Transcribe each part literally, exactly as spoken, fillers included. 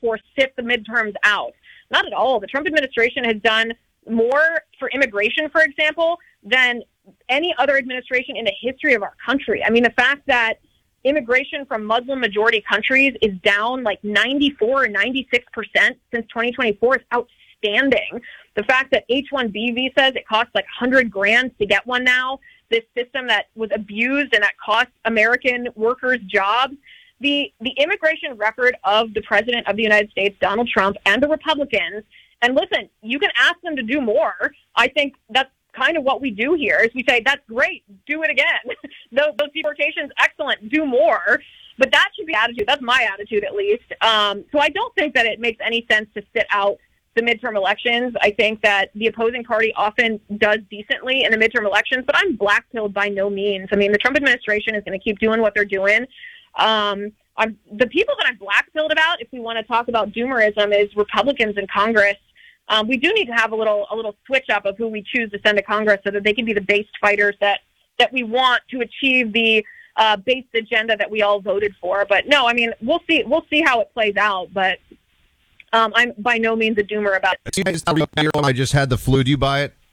therefore sit the midterms out. Not at all. The Trump administration has done more for immigration, for example, than any other administration in the history of our country. I mean, the fact that immigration from Muslim-majority countries is down like ninety-four or ninety-six percent since twenty twenty-four is outstanding. The fact that H one B visas, it costs like one hundred grand to get one now, this system that was abused and that cost American workers jobs. The, the immigration record of the President of the United States, Donald Trump, and the Republicans, and listen, you can ask them to do more. I think that's kind of what we do here is we say, that's great, do it again. those, those deportations, excellent, do more. But that should be attitude. That's my attitude, at least. Um, so I don't think that it makes any sense to sit out the midterm elections. I think that the opposing party often does decently in the midterm elections, but I'm black-pilled by no means. I mean, the Trump administration is going to keep doing what they're doing. Um, I'm, the people that I'm black-pilled about, if we want to talk about doomerism, is Republicans in Congress. Um, we do need to have a little a little switch up of who we choose to send to Congress so that they can be the based fighters that, that we want to achieve the uh, based agenda that we all voted for. But no, I mean, we'll see we'll see how it plays out. But um, I'm by no means a doomer about it. I just had the flu. Do you buy it?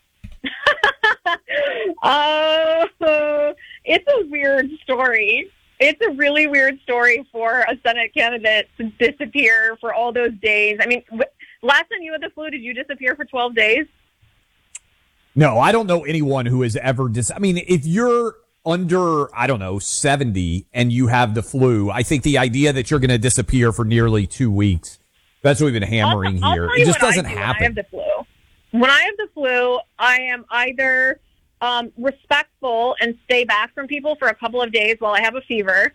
uh, it's a weird story. It's a really weird story for a Senate candidate to disappear for all those days. I mean, w- last time you had the flu, did you disappear for twelve days? No, I don't know anyone who has ever dis. I mean, if you're under, I don't know, seventy and you have the flu, I think the idea that you're going to disappear for nearly two weeks, that's what we've been hammering I'll, here. I'll It just doesn't do happen. When I have the flu. When I have the flu, I am either um, respectful and stay back from people for a couple of days while I have a fever,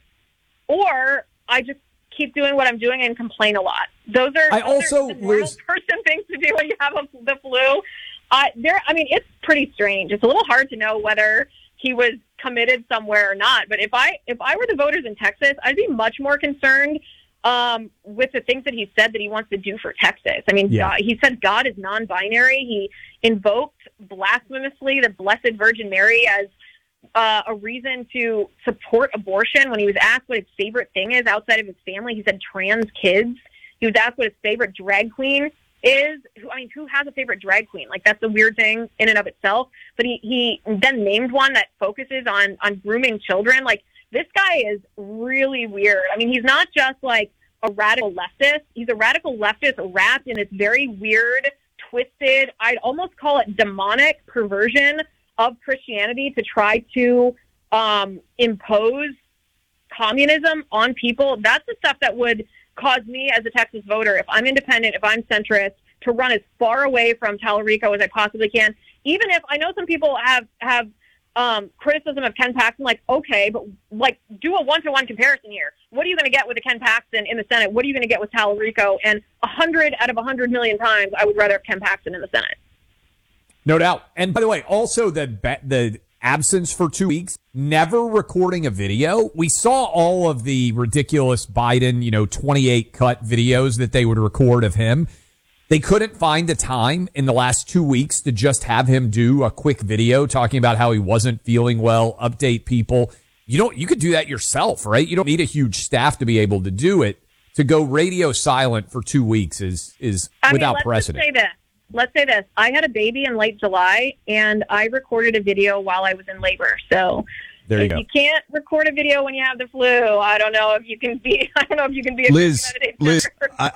or I just keep doing what I'm doing and complain a lot. Those are, I those also, are the normal Liz, person things to do when you have a, the flu. Uh, there, I mean, it's pretty strange. It's a little hard to know whether he was committed somewhere or not. But if I if I were the voters in Texas, I'd be much more concerned um, with the things that he said that he wants to do for Texas. I mean, yeah. God, he said God is non-binary. He invoked blasphemously the Blessed Virgin Mary as Uh, a reason to support abortion. When he was asked what his favorite thing is outside of his family, he said trans kids. He was asked what his favorite drag queen is. I mean, who has a favorite drag queen? Like, that's a weird thing in and of itself. But he, he then named one that focuses on, on grooming children. Like, this guy is really weird. I mean, he's not just like a radical leftist. He's a radical leftist wrapped in this very weird, twisted, I'd almost call it demonic perversion of Christianity to try to um, impose communism on people. That's the stuff that would cause me as a Texas voter, if I'm independent, if I'm centrist, to run as far away from Tallarico as I possibly can. Even if I know some people have, have um, criticism of Ken Paxton, like, okay, but like do a one-to-one comparison here. What are you going to get with a Ken Paxton in the Senate? What are you going to get with Tallarico? And a hundred out of a hundred million times, I would rather have Ken Paxton in the Senate. No doubt. And by the way, also the the absence for two weeks, never recording a video. We saw all of the ridiculous Biden, you know, twenty-eight cut videos that they would record of him. They couldn't find the time in the last two weeks to just have him do a quick video talking about how he wasn't feeling well, update people. You don't, you could do that yourself, right? You don't need a huge staff to be able to do it. To go radio silent for two weeks is, is I without mean, let's precedent. Just say this. Let's say this. I had a baby in late July, and I recorded a video while I was in labor. So there you if go. you can't record a video when you have the flu, I don't know if you can be. I don't know if you can be a Liz. Liz, I,